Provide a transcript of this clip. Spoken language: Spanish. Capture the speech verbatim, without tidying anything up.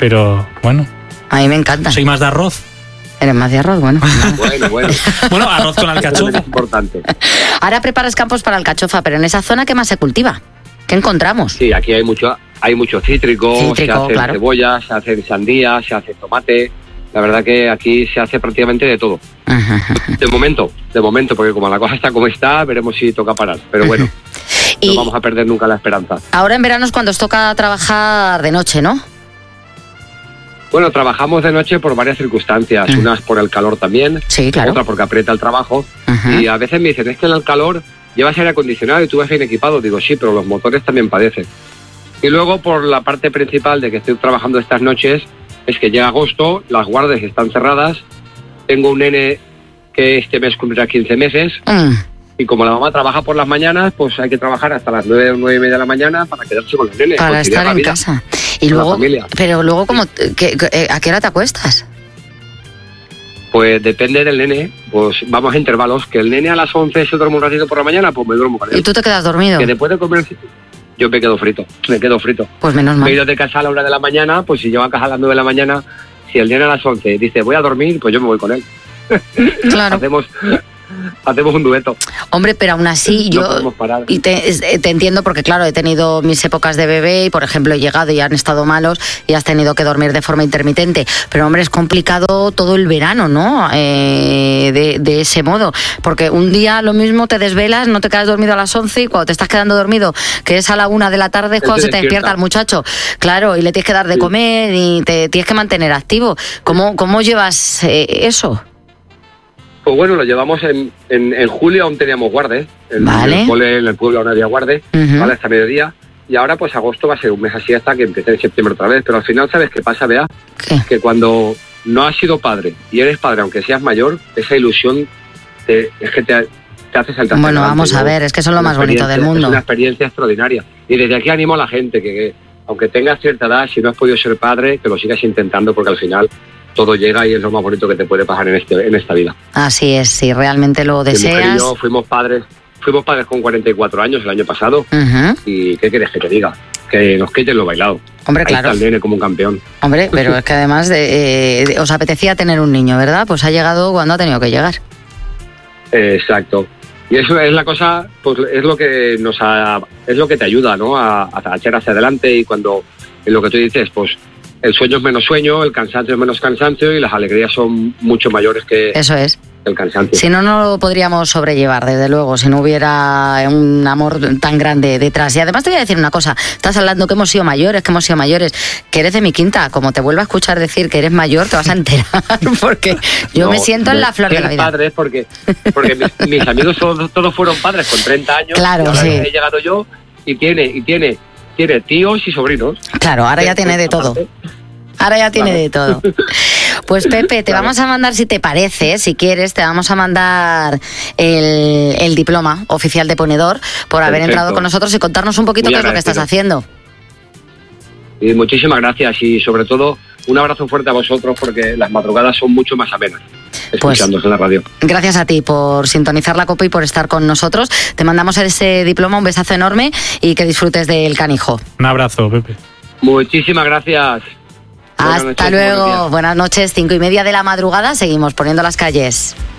pero bueno. A mí me encanta. Soy más de arroz. Eres más de arroz, bueno. Bueno, bueno. Bueno, arroz con alcachofa. Es importante. Ahora preparas campos para alcachofa, pero en esa zona, ¿qué más se cultiva? ¿Qué encontramos? Sí, aquí hay mucho, hay mucho cítrico, Cítrico, se hacen claro. cebollas, se hacen sandías, se hace tomate. La verdad que aquí se hace prácticamente de todo. Ajá, ajá. De momento, de momento, porque como la cosa está como está, veremos si toca parar. Pero bueno, Y no vamos a perder nunca la esperanza. ahora en verano es cuando os toca trabajar de noche, ¿no? Bueno, trabajamos de noche por varias circunstancias. Mm. Unas por el calor también, Sí, claro. otra porque aprieta el trabajo. Ajá. Y a veces me dicen, es que en el calor llevas aire acondicionado y tú vas bien equipado. Digo, sí, pero los motores también padecen. Y luego por la parte principal de que estoy trabajando estas noches, es que llega agosto, las guardias están cerradas, tengo un nene que este mes cumplirá quince meses, Mm. y como la mamá trabaja por las mañanas, pues hay que trabajar hasta las nueve o nueve y media de la mañana para quedarse con los nenes. Para conciliar estar la en vida casa. Y con la luego, familia. pero luego, como, ¿qué- qué- ¿a qué hora te acuestas? Pues depende del nene, pues vamos a intervalos, que el nene a las once se duerme un ratito por la mañana, pues me duermo con él. ¿Y tú te quedas dormido? Que después de comer, yo me quedo frito, me quedo frito. Pues menos Me he mal. ido de casa a la hora de la mañana, pues si llego a casa a las nueve de la mañana, si el nene a las once dice voy a dormir, pues yo me voy con él. Claro. Hacemos, hacemos un dueto. Hombre, pero aún así No yo... podemos parar. Y te, es- te entiendo porque, claro, he tenido mis épocas de bebé y, por ejemplo, he llegado y han estado malos y has tenido que dormir de forma intermitente. Pero, hombre, es complicado todo el verano, ¿no? Eh, de, de ese modo. Porque un día lo mismo te desvelas, no te quedas dormido a las once y cuando te estás quedando dormido, que es a la una de la tarde, es Él cuando se se te despierta despierta. el muchacho. Claro, y le tienes que dar de Sí. comer y te tienes que mantener activo. ¿Cómo, cómo llevas eh, eso? Pues bueno, lo llevamos en, en, en julio, aún teníamos guardes. En, Vale. en el cole, en el pueblo aún había guardes, Ujú. ¿vale? Hasta mediodía. Y ahora pues agosto va a ser un mes así hasta que empiece en septiembre otra vez. Pero al final, ¿sabes qué pasa, Bea? ¿Qué? Que cuando no has sido padre y eres padre, aunque seas mayor, esa ilusión te, es que te, te hace saltar. Bueno, adelante, vamos a ¿no? ver, es que eso es lo Una más bonito del experiencia- mundo. Es una experiencia extraordinaria. Y desde aquí animo a la gente que, que, aunque tengas cierta edad, si no has podido ser padre, que lo sigas intentando porque al final todo llega y es lo más bonito que te puede pasar en, este, en esta vida. Así es, si realmente lo Mi mujer y deseas. yo fuimos padres, fuimos padres con cuarenta y cuatro años el año pasado. Ujú. ¿Y qué quieres que te diga? Que nos quiten lo bailado. Hombre, Ahí claro. está el nene como un campeón. Hombre, pero es que además de, eh, de- os apetecía tener un niño, ¿verdad? Pues ha llegado cuando ha tenido que llegar. Eh, exacto. Y eso es la cosa, pues es lo que nos ha- es lo que te ayuda, ¿no? A, a echar hacia adelante. Y cuando en lo que tú dices, pues el sueño es menos sueño, el cansancio es menos cansancio y las alegrías son mucho mayores que Eso es. el cansancio. Si no, no lo podríamos sobrellevar, desde luego, si no hubiera un amor tan grande detrás. Y además te voy a decir una cosa, estás hablando que hemos sido mayores, que hemos sido mayores, que eres de mi quinta. Como te vuelva a escuchar decir que eres mayor, te vas a enterar, porque yo No, me siento en de la flor de ser la vida. padres porque, porque mis, mis amigos todos, todos fueron padres con treinta años. Claro, y ahora sí. he llegado yo y tiene, y tiene, tiene tíos y sobrinos. Claro, ahora ya tiene de todo. Aparte, Ahora ya tiene de todo. Pues Pepe, te Claro. vamos a mandar, si te parece, si quieres, te vamos a mandar el, el diploma oficial de ponedor por haber Perfecto. entrado con nosotros y contarnos un poquito Muy qué es lo que estás agradecido. haciendo. Y muchísimas gracias y sobre todo un abrazo fuerte a vosotros porque las madrugadas son mucho más amenas Pues- escuchándoos en la radio. Gracias a ti por sintonizar la copa y por estar con nosotros. Te mandamos ese diploma, un besazo enorme y que disfrutes del canijo. Un abrazo, Pepe. Muchísimas gracias. Buenas Hasta noches, luego. buenos días. Buenas noches, cinco y media de la madrugada. Seguimos poniendo las calles.